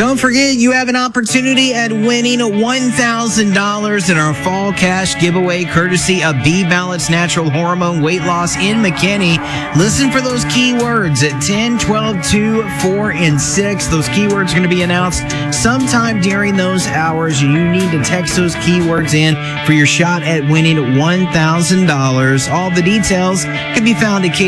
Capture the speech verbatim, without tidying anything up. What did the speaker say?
Don't forget, you have an opportunity at winning one thousand dollars in our fall cash giveaway courtesy of B-Balance Natural Hormone Weight Loss in McKinney. Listen for those keywords at ten, twelve, two, four, and six. Those keywords are going to be announced sometime during those hours. You need to text those keywords in for your shot at winning one thousand dollars. All the details can be found at K